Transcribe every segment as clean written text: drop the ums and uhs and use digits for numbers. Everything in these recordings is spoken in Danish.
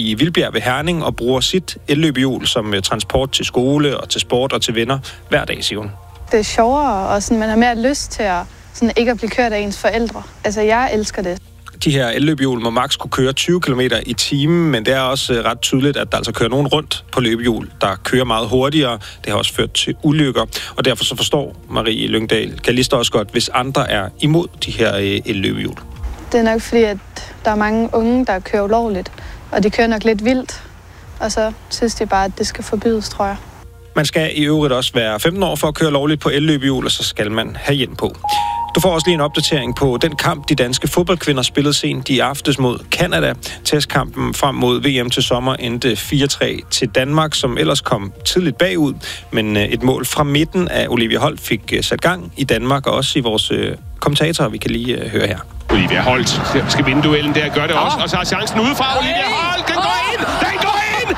i Vildbjerg ved Herning og bruger sit elløbehjul som transport til skole og til sport og til venner hver dag, siger hun. Det er sjovere, og sådan, man har mere lyst til at, sådan, ikke at blive kørt af ens forældre. Altså, jeg elsker det. De her elløbehjul må maks kunne køre 20 km i timen, men det er også ret tydeligt, at der altså kører nogen rundt på løbehjul, der kører meget hurtigere. Det har også ført til ulykker, og derfor så forstår Marie Lyngdal Galister også godt, hvis andre er imod de her elløbehjul. Det er nok fordi, at der er mange unge, der kører ulovligt, og de kører nok lidt vildt, og så synes de bare, at det skal forbydes, tror jeg. Man skal i øvrigt også være 15 år for at køre lovligt på elløbehjul, og så skal man have hjelm på. Du får også lige en opdatering på den kamp, de danske fodboldkvinder spillede sent i aftes mod Canada. Testkampen frem mod VM til sommer endte 4-3 til Danmark, som ellers kom tidligt bagud. Men et mål fra midten af Olivia Holt fik sat gang i Danmark, og også i vores kommentatorer, vi kan lige høre her. Olivia Holt skal vinde duellen der, gør det også, og så har chancen udefra. Olivia Holt, den går ind! Den går ind!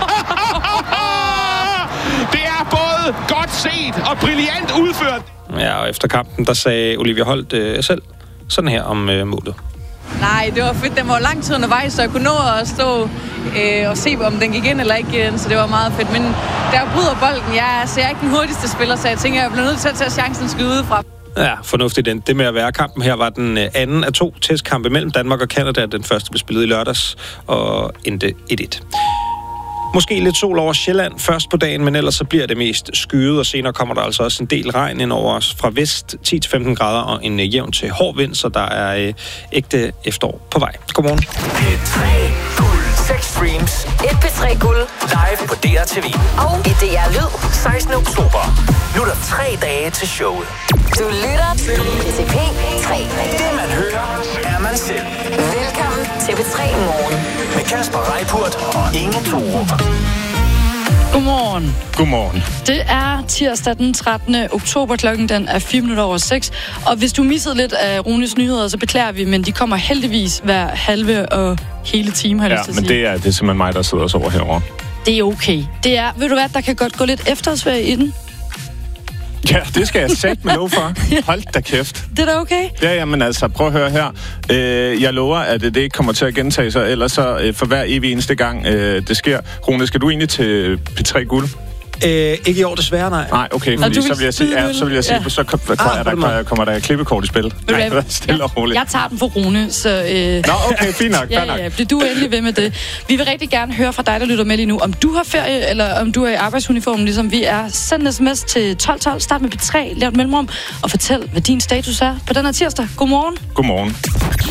Det er både godt set og brilliant udført. Ja, og efter kampen, der sagde Olivia Holt selv sådan her om målet. Nej, det var fedt. Den var lang tid undervejs, så jeg kunne nå at stå og se, om den gik ind eller ikke ind, så det var meget fedt. Men der bryder bolden. Jeg er ikke den hurtigste spiller, så jeg tænker, jeg bliver nødt til at tage chancen skyde udefra. Ja, fornuftigt. Det med at være kampen her var den anden af 2 testkampe mellem Danmark og Canada. Den første blev spillet i lørdags og endte 1-1. Måske lidt sol over Sjælland først på dagen, men ellers så bliver det mest skyet, og senere kommer der altså også en del regn ind over os fra vest, 10-15 grader og en jævn til hård vind, så der er ægte efterår på vej. Godmorgen. P3 Guld. 6 streams. Et P3 Guld. Live på DRTV. Og i DR Lyd. 16. oktober. Nu er der 3 dage til showet. Du lytter til P3. Det man hører, er man selv. Velkommen til P3 Morgen. Med Kasper Reippurt og Inge Thorup. Godmorgen. Godmorgen. Det er tirsdag den 13. oktober, klokken den er 6:04. Og hvis du missede lidt af Runes nyheder, så beklager vi, men de kommer heldigvis hver halve og hele time, har jeg lyst til at sige. Men det er simpelthen mig, der sidder og sover herovre. Det er okay. Det er, ved du hvad, der kan godt gå lidt efterårsferie i den. Ja, det skal jeg sætte med lov for. Hold da kæft. Det er da okay? Ja, jamen altså, prøv at høre her. Jeg lover, at det ikke kommer til at gentage sig, ellers så for hver evig eneste gang det sker. Rune, skal du egentlig til P3 Guld? Ikke i år, desværre, nej. Nej, okay, fordi så vil jeg sige, så kommer der klippekort i spil. Nej, stille og roligt. Jeg tager den for Rune, så... Nå, okay, fint nok. Ja, bliver du endelig ved med det. Vi vil rigtig gerne høre fra dig, der lytter med lige nu, om du har ferie, eller om du er i arbejdsuniformen, ligesom vi er. Send en sms til 1212, start med P3, lav et mellemrum, og fortæl, hvad din status er på den her tirsdag. Godmorgen. Godmorgen.